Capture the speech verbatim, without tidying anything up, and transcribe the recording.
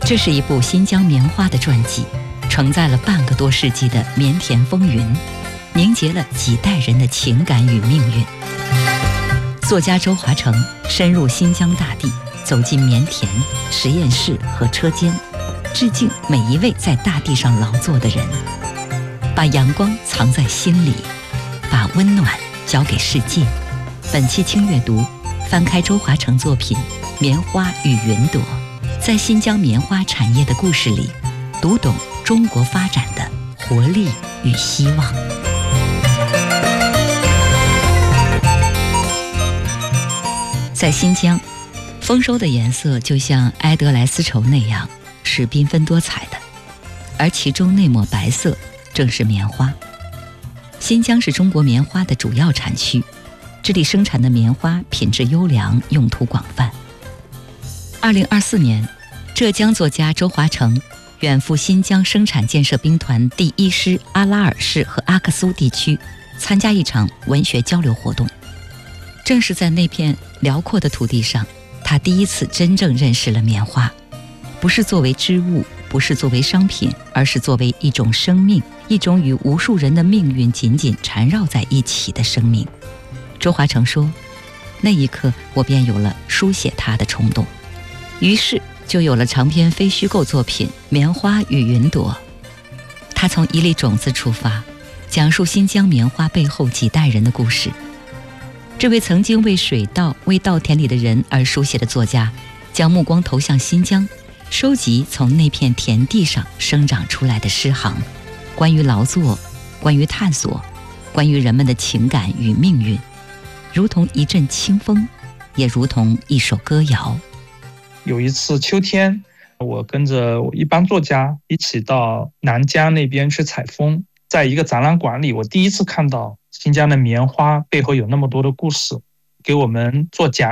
这是一部新疆棉花的传记，承载了半个多世纪的棉田风云，凝结了几代人的情感与命运。作家周华成深入新疆大地，走进棉田、实验室和车间，致敬每一位在大地上劳作的人，把阳光藏在心里，把温暖交给世界。本期轻阅读，翻开周华成作品《棉花与云朵》，在新疆棉花产业的故事里，读懂中国发展的活力与希望。在新疆，丰收的颜色就像埃德莱丝绸那样，是缤纷多彩的，而其中那抹白色正是棉花。新疆是中国棉花的主要产区，这里生产的棉花品质优良，用途广泛。二零二四年，浙江作家周华成远赴新疆生产建设兵团第一师阿拉尔市和阿克苏地区，参加一场文学交流活动。正是在那片辽阔的土地上，他第一次真正认识了棉花，不是作为织物，不是作为商品，而是作为一种生命，一种与无数人的命运紧紧缠绕在一起的生命。周华成说，那一刻我便有了书写它的冲动，于是就有了长篇非虚构作品《棉花与云朵》。他从一粒种子出发，讲述新疆棉花背后几代人的故事。这位曾经为水稻、为稻田里的人而书写的作家，将目光投向新疆，收集从那片田地上生长出来的诗行，关于劳作，关于探索，关于人们的情感与命运，如同一阵清风，也如同一首歌谣。 有一次秋天，我跟着一帮作家一起到南疆那边去采风，在一个展览馆里，我第一次看到新疆的棉花背后有那么多的故事，给我们做讲